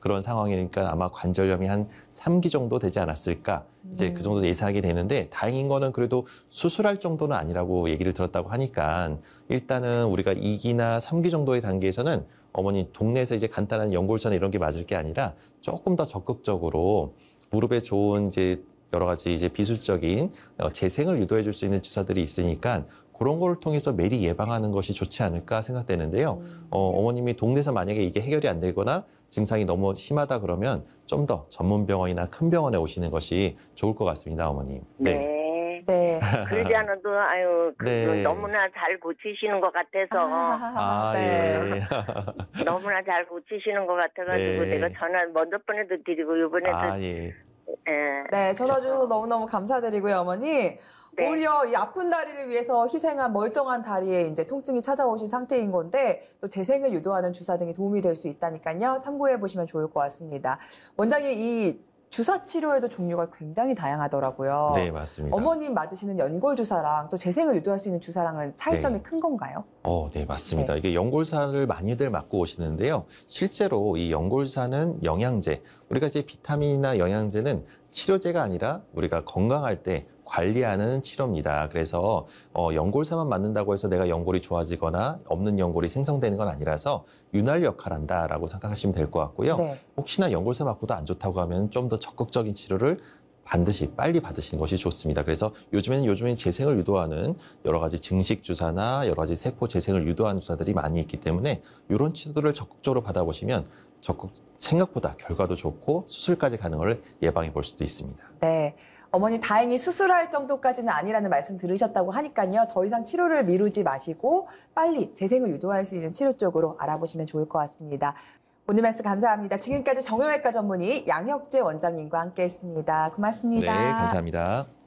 그런 상황이니까 아마 관절염이 한 3기 정도 되지 않았을까. 이제 그 정도 예상하게 되는데 다행인 거는 그래도 수술할 정도는 아니라고 얘기를 들었다고 하니까 일단은 우리가 2기나 3기 정도의 단계에서는 어머니 동네에서 이제 간단한 연골선 이런 게 맞을 게 아니라 조금 더 적극적으로 무릎에 좋은 이제 여러 가지 이제 비술적인 재생을 유도해 줄 수 있는 주사들이 있으니까 그런 거를 통해서 미리 예방하는 것이 좋지 않을까 생각되는데요. 어머님이 동네에서 만약에 이게 해결이 안 되거나 증상이 너무 심하다 그러면 좀 더 전문 병원이나 큰 병원에 오시는 것이 좋을 것 같습니다, 어머님. 네. 네. 그러지 않아도 아유 네. 너무나 잘 고치시는 것 같아서 네. 예. 너무나 잘 고치시는 것 같아가지고 네. 내가 전화 먼저 번에도 드리고 이번에도 예. 예. 네, 전화 주셔서 너무너무 감사드리고요, 어머니. 네. 오히려 이 아픈 다리를 위해서 희생한 멀쩡한 다리에 이제 통증이 찾아오신 상태인 건데 또 재생을 유도하는 주사 등이 도움이 될 수 있다니까요. 참고해 보시면 좋을 것 같습니다. 원장님, 이 주사 치료에도 종류가 굉장히 다양하더라고요. 네, 맞습니다. 어머님 맞으시는 연골 주사랑 또 재생을 유도할 수 있는 주사랑은 차이점이 네. 큰 건가요? 네, 맞습니다. 네. 이게 연골사를 많이들 맞고 오시는데요. 실제로 이 연골사는 영양제, 우리가 이제 비타민이나 영양제는 치료제가 아니라 우리가 건강할 때 관리하는 치료입니다. 그래서 연골사만 맞는다고 해서 내가 연골이 좋아지거나 없는 연골이 생성되는 건 아니라서 윤활 역할을 한다라고 생각하시면 될 것 같고요. 네. 혹시나 연골사 맞고도 안 좋다고 하면 좀 더 적극적인 치료를 반드시 빨리 받으시는 것이 좋습니다. 그래서 요즘엔 재생을 유도하는 여러 가지 증식 주사나 여러 가지 세포 재생을 유도하는 주사들이 많이 있기 때문에 이런 치료들을 적극적으로 받아보시면 생각보다 결과도 좋고 수술까지 가는 걸 예방해 볼 수도 있습니다. 네. 어머니 다행히 수술할 정도까지는 아니라는 말씀 들으셨다고 하니까요. 더 이상 치료를 미루지 마시고 빨리 재생을 유도할 수 있는 치료 쪽으로 알아보시면 좋을 것 같습니다. 오늘 말씀 감사합니다. 지금까지 정형외과 전문의 양혁재 원장님과 함께했습니다. 고맙습니다. 네, 감사합니다.